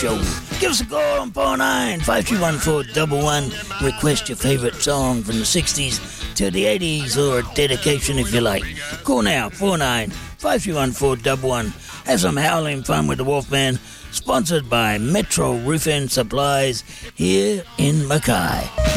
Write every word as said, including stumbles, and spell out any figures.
Show. Give us a call on four nine five three one four one one. Request your favourite song from the sixties to the eighties or a dedication if you like. Call now, four nine five three one four one one. Have some howling fun with the Wolfman. Sponsored by Metro Roofing Supplies here in Mackay.